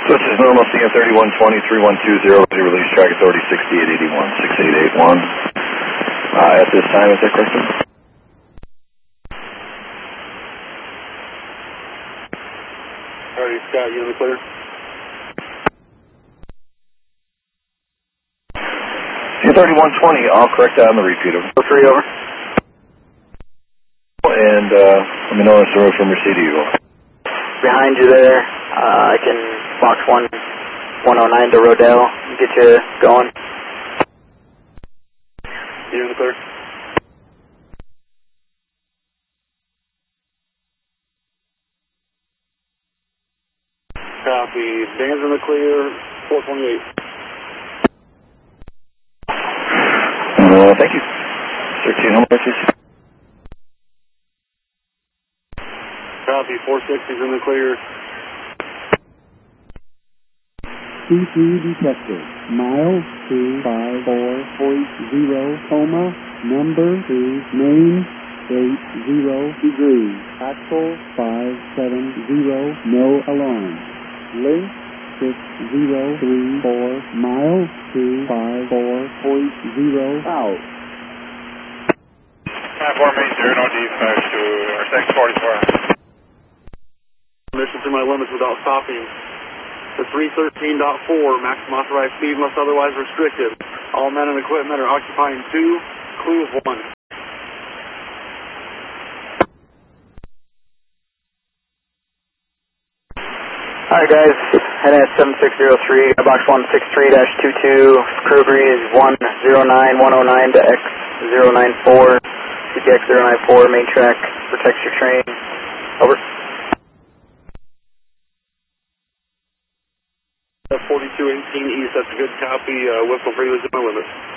This is normal CN 3120-3120, release track authority 6881-6881. At this time, is that correct? Alright, Scott, you in the clear? CN 3120, all correct on the repeater. 3 over. And let me know if it's the road from Mercedes Eagle. Behind you there, I can box 109 to Rodell, get you going. You in the clear? Copy. Dan's in the clear, 428. Thank you. 13 home messages. Copy, 460's in the clear. C3 detected. Miles 254.0, coma, number 2, main 80 degrees, axle 570, no alarm. Length 6034, miles 254.0, out. 94 main 0, no defects to our 644. Mission through my limits without stopping. The 313.4, maximum authorized speed unless otherwise restricted. All men and equipment are occupying 2, clue of 1. Alright guys, heading at 7603, box 163-22, crew is 109-109 to X094, CPX 094, main track, protect your train, over. 4218 East, that's a good copy, whistle for you is in my limits.